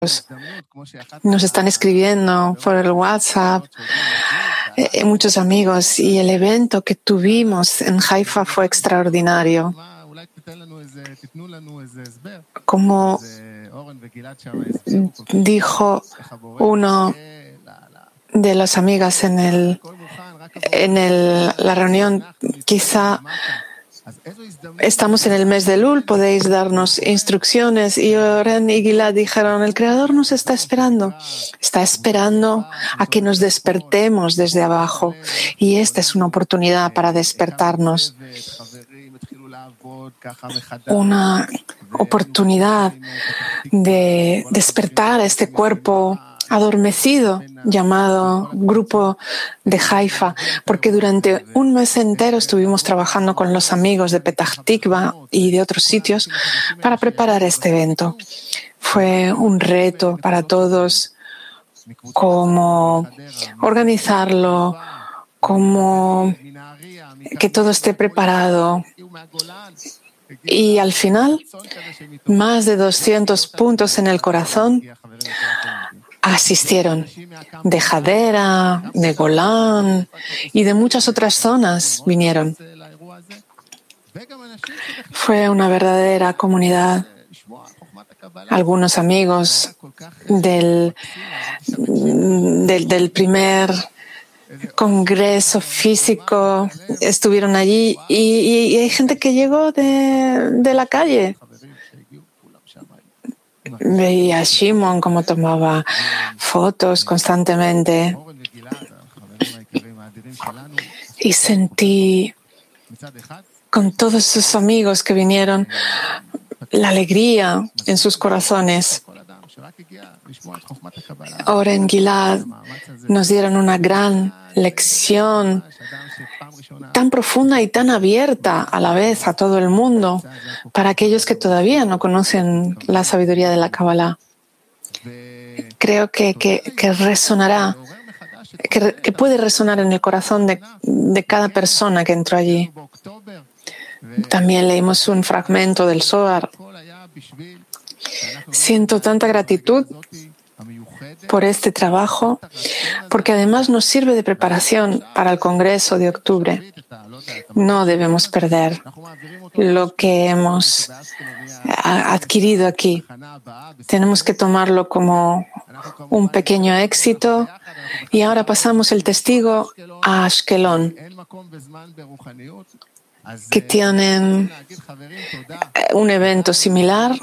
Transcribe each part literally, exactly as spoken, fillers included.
Nos están escribiendo por el WhatsApp eh, muchos amigos, y el evento que tuvimos en Haifa fue extraordinario. Como dijo uno de las amigas en el en el, la reunión, quizá estamos en el mes de Elul, podéis darnos instrucciones. Y Oren y Gilad dijeron, el Creador nos está esperando, está esperando a que nos despertemos desde abajo, y esta es una oportunidad para despertarnos, una oportunidad de despertar a este cuerpo adormecido llamado Grupo de Haifa, porque durante un mes entero estuvimos trabajando con los amigos de Petah Tikva y de otros sitios para preparar este evento. Fue un reto para todos cómo organizarlo, cómo que todo esté preparado. Y al final, más de doscientos puntos en el corazón asistieron, de Hadera, de Golán y de muchas otras zonas vinieron. Fue una verdadera comunidad. Algunos amigos del, del, del primer congreso físico estuvieron allí, y, y, y hay gente que llegó de, de la calle. Veía a Shimon cómo tomaba fotos constantemente y sentí con todos sus amigos que vinieron la alegría en sus corazones. Oren Gilad nos dieron una gran lección tan profunda y tan abierta a la vez a todo el mundo, para aquellos que todavía no conocen la sabiduría de la Kabbalah. Creo que, que, que resonará, que, que puede resonar en el corazón de, de cada persona que entró allí. También leímos un fragmento del Zohar. Siento tanta gratitud por este trabajo, porque además nos sirve de preparación para el Congreso de octubre. No debemos perder lo que hemos adquirido aquí. Tenemos que tomarlo como un pequeño éxito. Y ahora pasamos el testigo a Ashkelon, que tienen un evento similar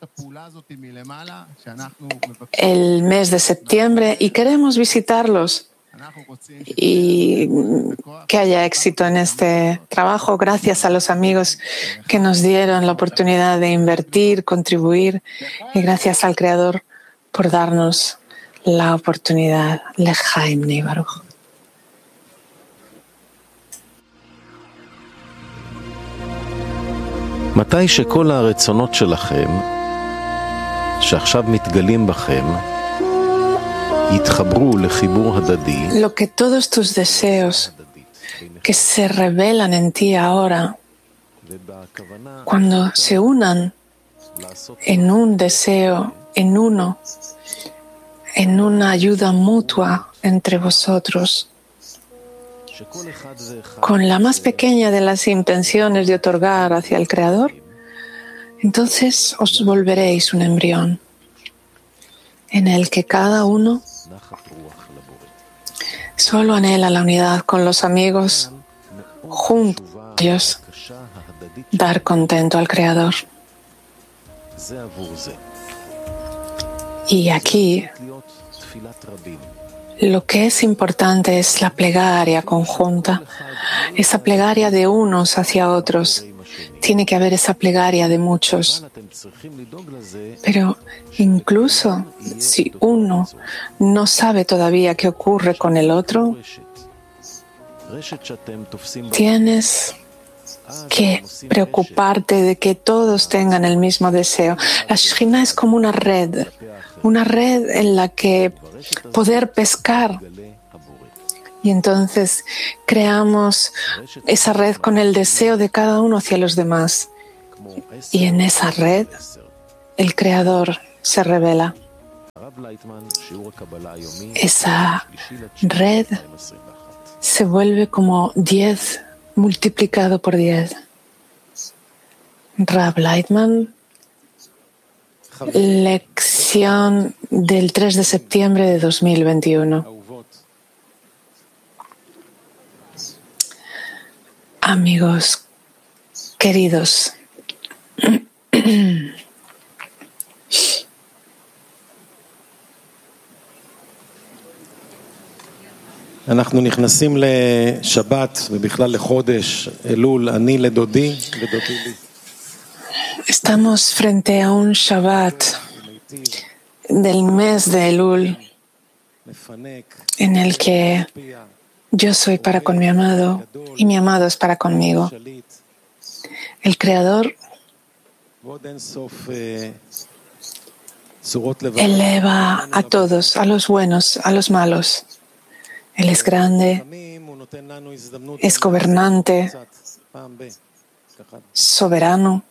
el mes de septiembre, y queremos visitarlos y que haya éxito en este trabajo. Gracias a los amigos que nos dieron la oportunidad de invertir, contribuir, y gracias al Creador por darnos la oportunidad. Lechaim Nei Baruch. מתי שכל הרצונות שלכם, שעכשיו מתגלים בכם, יתחברו לחיבור הדדי, lo que todos tus deseos que se revelan en ti ahora, cuando se unan en un deseo, en uno, en una ayuda mutua entre vosotros, con la más pequeña de las intenciones de otorgar hacia el Creador, entonces os volveréis un embrión en el que cada uno solo anhela la unidad con los amigos, juntos a Dios, dar contento al Creador. Y aquí lo que es importante es la plegaria conjunta, esa plegaria de unos hacia otros. Tiene que haber esa plegaria de muchos. Pero incluso si uno no sabe todavía qué ocurre con el otro, tienes que preocuparte de que todos tengan el mismo deseo. La Shekhinah es como una red, una red en la que poder pescar. Y entonces creamos esa red con el deseo de cada uno hacia los demás. Y en esa red el Creador se revela. esa red se vuelve como diez multiplicado por diez. Rav Lightman, lección del tres de septiembre de dos mil veintiuno. Amigos queridos, אנחנו נכנסים לשבת ובכלל לחודש אלול, אני לדודי ודודי לי. Estamos frente a un Shabbat del mes de Elul en el que yo soy para con mi amado y mi amado es para conmigo. El Creador eleva a todos, a los buenos, a los malos. Él es grande, es gobernante, soberano,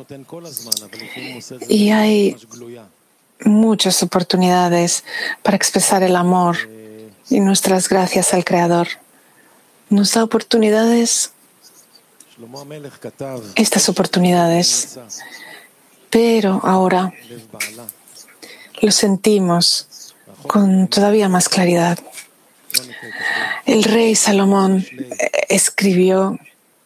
y hay muchas oportunidades para expresar el amor y nuestras gracias al Creador. Nos da oportunidades, estas oportunidades, pero ahora lo sentimos con todavía más claridad. El rey Salomón escribió: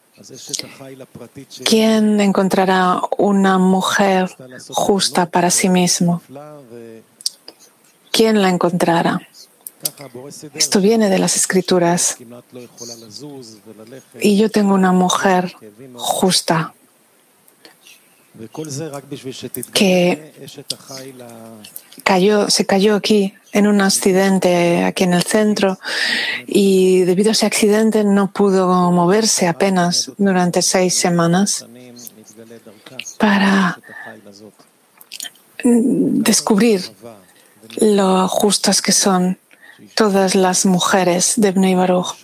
¿quién encontrará una mujer justa para sí mismo? ¿Quién la encontrará? Esto viene de las Escrituras. Y yo tengo una mujer justa que cayó, se cayó aquí en un accidente aquí en el centro, y debido a ese accidente no pudo moverse apenas durante seis semanas para descubrir lo justas que son todas las mujeres de Bnei Baruch.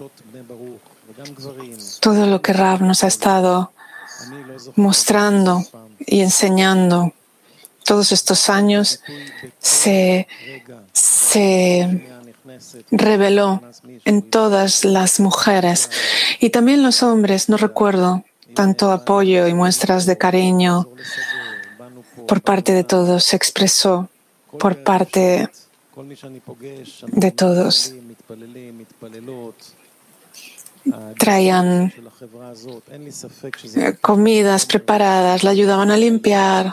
Todo lo que Rav nos ha estado mostrando y enseñando todos estos años se, se reveló en todas las mujeres y también los hombres. No recuerdo tanto apoyo y muestras de cariño por parte de todos, se expresó por parte de todos. Traían comidas preparadas, la ayudaban a limpiar.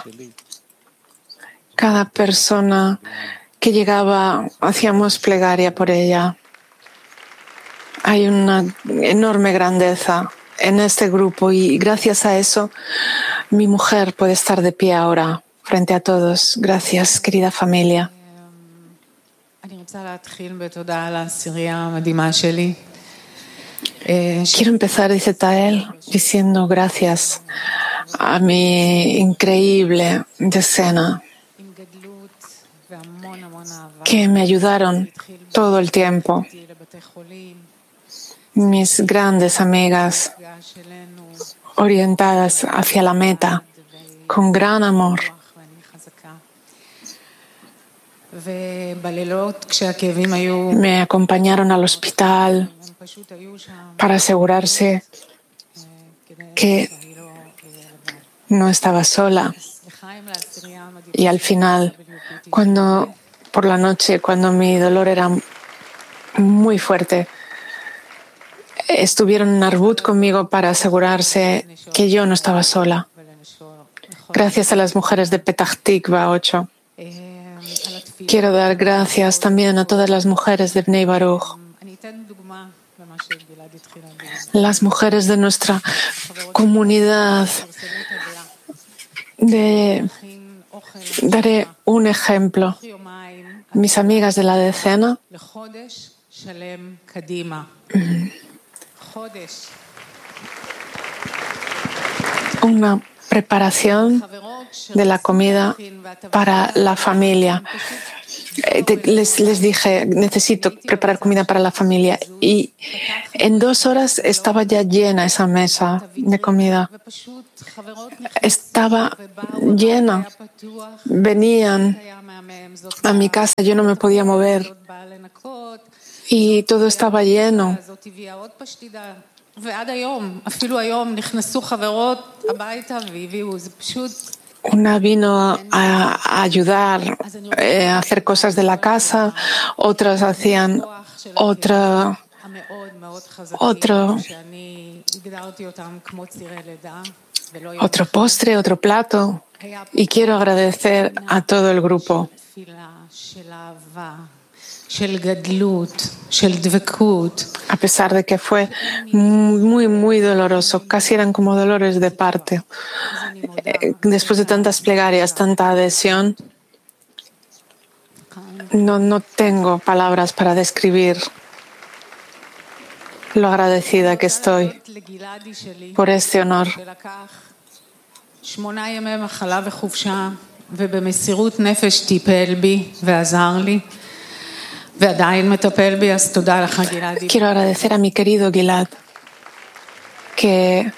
Cada persona que llegaba hacíamos plegaria por ella. Hay una enorme grandeza en este grupo y gracias a eso mi mujer puede estar de pie ahora frente a todos. Gracias, querida familia. Quiero empezar, dice Tael, diciendo gracias a mi increíble decena, que me ayudaron todo el tiempo. Mis grandes amigas orientadas hacia la meta, con gran amor. Me acompañaron al hospital para asegurarse que no estaba sola. Y al final, cuando por la noche, cuando mi dolor era muy fuerte, estuvieron en Arbut conmigo para asegurarse que yo no estaba sola. Gracias a las mujeres de Petach Tikva ocho. Quiero dar gracias también a todas las mujeres de Bnei Baruch, las mujeres de nuestra comunidad. De, daré un ejemplo. Mis amigas de la decena una preparación de la comida para la familia. Les, les dije, necesito preparar comida para la familia. Y en dos horas estaba ya llena esa mesa de comida. estaba llena. Venían a mi casa, yo no me podía mover y todo estaba lleno. Una vino a ayudar eh, a hacer cosas de la casa, otras hacían otra, otro, otro postre, otro plato. Y quiero agradecer a todo el grupo. A pesar de que fue muy, muy doloroso, casi eran como dolores de parto. Después de tantas plegarias, tanta adhesión, no, no tengo palabras para describir lo agradecida que estoy por este honor. Quiero agradecer a mi querido Gilad, que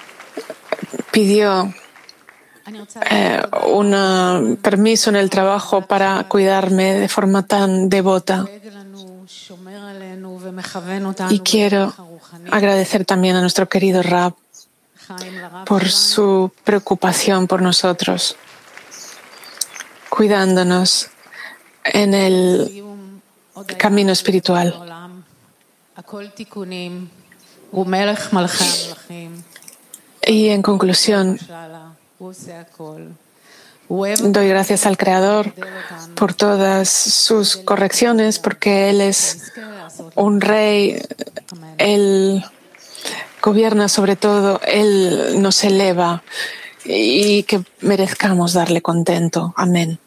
pidió eh, un permiso en el trabajo para cuidarme de forma tan devota. Y quiero agradecer también a nuestro querido Rab por su preocupación por nosotros, cuidándonos en el camino espiritual. Y en conclusión, doy gracias al Creador por todas sus correcciones, porque Él es un rey, Él gobierna sobre todo, Él nos eleva y que merezcamos darle contento. Amén.